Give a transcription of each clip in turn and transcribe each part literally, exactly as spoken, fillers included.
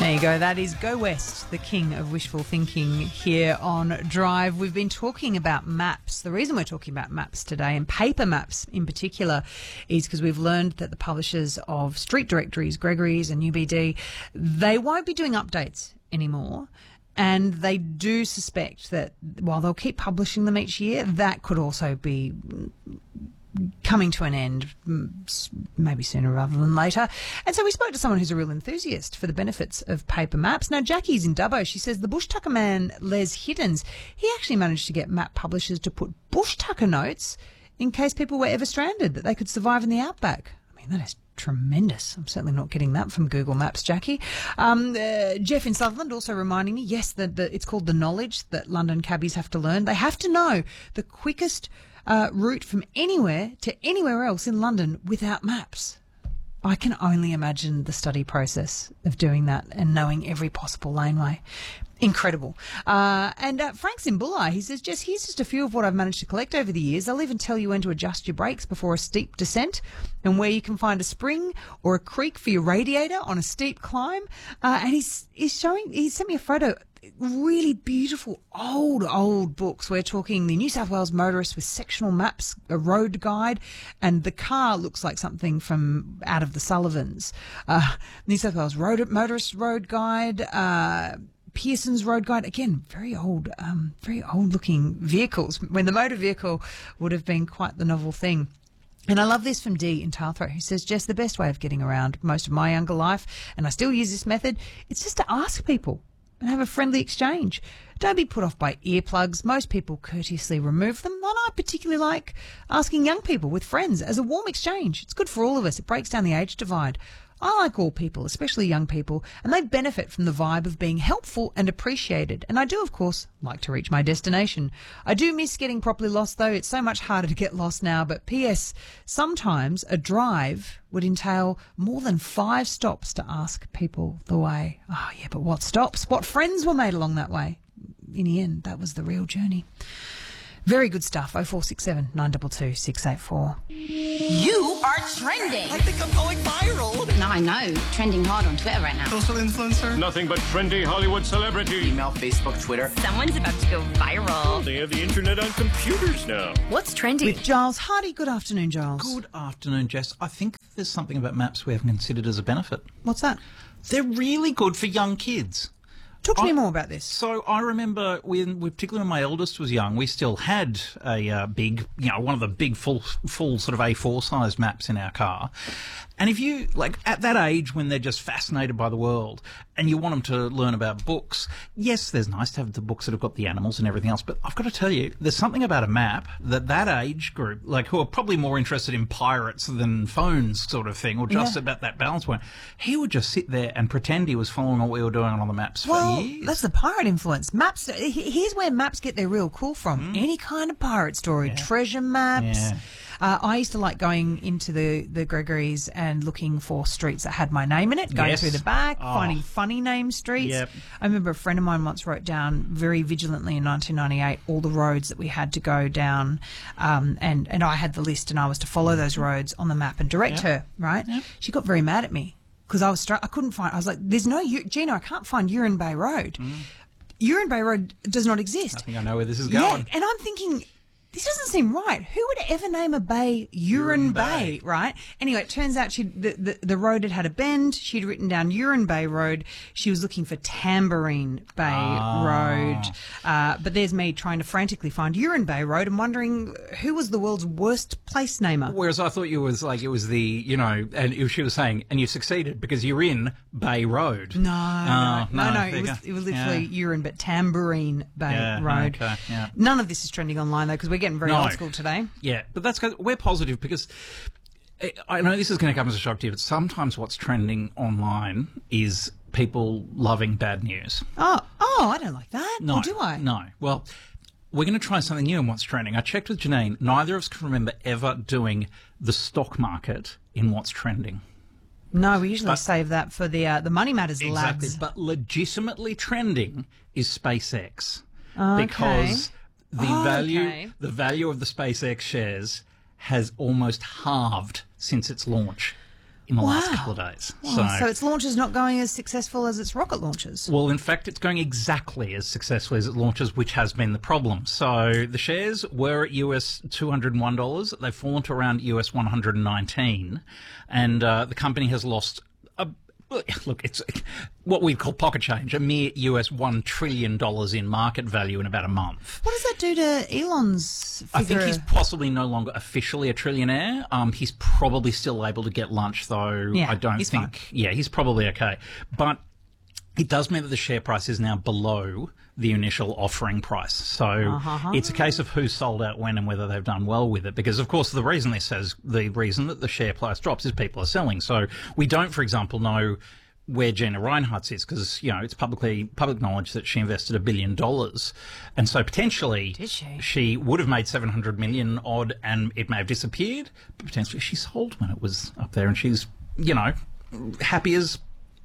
There you go. That is Go West, the king of wishful thinking here on Drive. We've been talking about maps. The reason we're talking about maps today, and paper maps in particular, is because we've learned that the publishers of street directories, Gregory's and U B D, they won't be doing updates anymore. And they do suspect that while they'll keep publishing them each year, that could also be coming to an end maybe sooner rather than later. And so we spoke to someone who's a real enthusiast for the benefits of paper maps. Now, Jackie's in Dubbo. She says the bush tucker man, Les Hiddens, he actually managed to get map publishers to put bush tucker notes in case people were ever stranded, that they could survive in the outback. I mean, that is tremendous. I'm certainly not getting that from Google Maps, Jackie. Um, uh, Jeff in Sutherland also reminding me, yes, that the, it's called the knowledge that London cabbies have to learn. They have to know the quickest uh, route from anywhere to anywhere else in London without maps. I can only imagine the study process of doing that and knowing every possible laneway. Incredible. Uh, and uh, Frank's in Bulli. He says, Jess, here's just a few of what I've managed to collect over the years. They'll even tell you when to adjust your brakes before a steep descent and where you can find a spring or a creek for your radiator on a steep climb. Uh, and he's, he's showing, he sent me a photo, really beautiful old, old books. We're talking the New South Wales Motorist with sectional maps, a road guide, and the car looks like something from out of the Sullivans. Uh, New South Wales Road, Motorist Road Guide, uh, Pearson's Road Guide, again, very old, um, very old-looking vehicles, when the motor vehicle would have been quite the novel thing. And I love this from Dee in Talthrow, who says, Jess, the best way of getting around most of my younger life, and I still use this method, it's just to ask people and have a friendly exchange. Don't be put off by earplugs. Most people courteously remove them. And I particularly like asking young people with friends as a warm exchange. It's good for all of us. It breaks down the age divide. I like all people, especially young people, and they benefit from the vibe of being helpful and appreciated. And I do, of course, like to reach my destination. I do miss getting properly lost, though. It's so much harder to get lost now. But P S, sometimes a drive would entail more than five stops to ask people the way. Oh, yeah, but what stops? What friends were made along that way? In the end, that was the real journey. Very good stuff. oh four six seven, nine two two, six eight four. You are trending. I think I'm going viral. No, I know. Trending hard on Twitter right now. Social influencer. Nothing but trendy Hollywood celebrity. Email, Facebook, Twitter. Someone's about to go viral. They have the internet on computers now. What's trending? With Giles Hardy. Good afternoon, Giles. Good afternoon, Jess. I think there's something about maps we haven't considered as a benefit. What's that? They're really good for young kids. Talk to I, me more about this. So I remember when, particularly when my eldest was young, we still had a uh, big, you know, one of the big full, full sort of A four size maps in our car. And if you, like, at that age when they're just fascinated by the world and you want them to learn about books, yes, there's nice to have the books that have got the animals and everything else, but I've got to tell you, there's something about a map that that age group, like, who are probably more interested in pirates than phones sort of thing, or just Yeah. about that balance point, he would just sit there and pretend he was following what we were doing on the maps Well, for years. that's the pirate influence. Maps. Here's where maps get their real cool from. Any kind of pirate story, treasure maps. Yeah. Uh, I used to like going into the, the Gregory's and looking for streets that had my name in it, going Yes. through the back, Oh. finding funny name streets. Yep. I remember a friend of mine once wrote down very vigilantly in nineteen ninety-eight all the roads that we had to go down, um, and, and I had the list and I was to follow those roads on the map and direct Yep. her, right? Yep. She got very mad at me because I was str- I couldn't find, I was like, there's no, U- Gina, I can't find Urine Bay Road. Urine Bay Road does not exist. I think I know where this is Yeah, going. and I'm thinking, this doesn't seem right. Who would ever name a bay Urine Urine Bay, Bay. right? Anyway, it turns out she the, the, the road had had a bend. She'd written down Urine Bay Road. She was looking for Tambourine Bay Ah. Road. Uh, but there's me trying to frantically find Urine Bay Road and wondering who was the world's worst place namer. Whereas I thought you was like, it was the, you know, and it- she was saying, and you succeeded because you're in Bay Road. No, Oh, no, no, no, no. there It you was go. it was literally Yeah. urine, but Tambourine Bay Yeah, Road. okay, yeah. None of this is trending online though, because we're getting very No. old school today. Yeah, but that's good. We're positive because I- I know this is going to come as a shock to you, but sometimes what's trending online is people loving bad news. Oh, oh, I don't like that. No, Or do I? No. Well, we're going to try something new in what's trending. I checked with Janine. Neither of us can remember ever doing the stock market in what's trending. No, we usually But- save that for the uh, the Money Matters Exactly. lads. But legitimately trending is SpaceX. Okay. Because the Oh, value okay. the value of the SpaceX shares has almost halved since its launch. in the last Wow. couple of days. Oh, so its launch is not going as successful as its rocket launches. Well, in fact, it's going exactly as successfully as it launches, which has been the problem. So the shares were at U S two hundred one dollars. They've fallen to around U S one hundred nineteen. And uh, the company has lost a Look, it's what we call pocket change, a mere U S one trillion dollars in market value in about a month. What does that do to Elon's figure? I think he's possibly no longer officially a trillionaire. Um, he's probably still able to get lunch, though. Yeah, I don't he's think. fine. Yeah, he's probably okay. But it does mean that the share price is now below the initial offering price. So Uh-huh. it's a case of who sold out when and whether they've done well with it. Because, of course, the reason this says the reason that the share price drops is people are selling. So we don't, for example, know where Gina Reinhardt is because, you know, it's publicly public knowledge that she invested a billion dollars. And so potentially Did she? she would have made seven hundred million odd and it may have disappeared. But potentially she sold when it was up there and she's, you know, happy as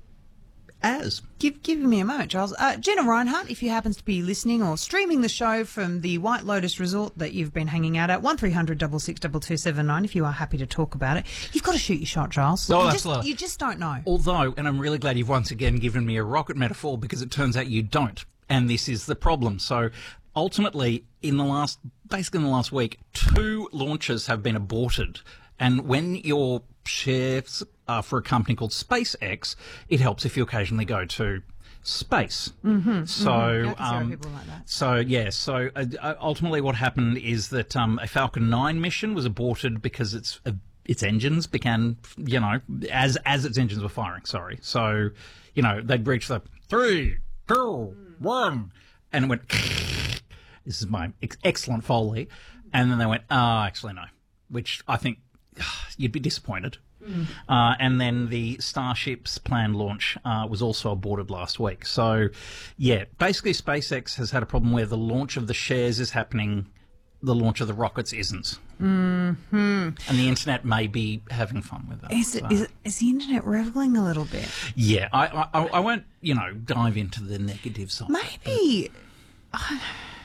as. Give, give me a moment, Charles. Uh, Gina Reinhardt, if you happen to be listening or streaming the show from the White Lotus Resort that you've been hanging out at, one three hundred six six two two seven nine if you are happy to talk about it. You've got to shoot your shot, Charles. Oh, you absolutely. Just, you just don't know. Although, and I'm really glad you've once again given me a rocket metaphor because it turns out you don't. And this is the problem. So ultimately, in the last, basically in the last week, two launches have been aborted. And when your shares are for a company called SpaceX, it helps if you occasionally go to space. Mm-hmm, so, mm-hmm. I can see why um, people like that. so yeah. So uh, ultimately, what happened is that um, a Falcon nine mission was aborted because its uh, its engines began, you know, as as its engines were firing. Sorry. So, you know, they'd reached the three, two, one, and it went. This is my ex- excellent Foley, and then they went. Oh, actually no, which I think you'd be disappointed. Mm. Uh, and then the Starship's planned launch uh, was also aborted last week. So, yeah, basically SpaceX has had a problem where the launch of the shares is happening, the launch of the rockets isn't. Mm-hmm. And the internet may be having fun with that. Is, it, so. is, it, is the internet reveling a little bit? Yeah, I, I, I won't, you know, dive into the negative side. Maybe. I,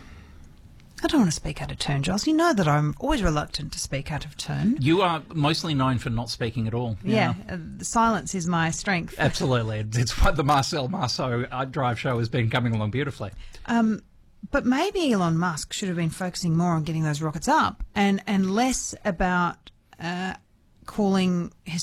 I don't want to speak out of turn, Giles. You know that I'm always reluctant to speak out of turn. You are mostly known for not speaking at all. Yeah, uh, silence is my strength. Absolutely. It's what the Marcel Marceau uh, Drive show has been coming along beautifully. Um, but maybe Elon Musk should have been focusing more on getting those rockets up and, and less about uh, calling his